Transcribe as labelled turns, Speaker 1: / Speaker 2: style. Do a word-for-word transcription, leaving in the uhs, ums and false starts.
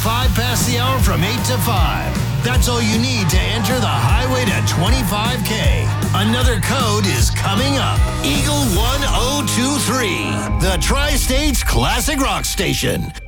Speaker 1: five past the hour from eight to five. That's all you need to enter the highway to twenty-five K. Another code is coming up. Eagle one oh two three, the Tri-States Classic Rock Station.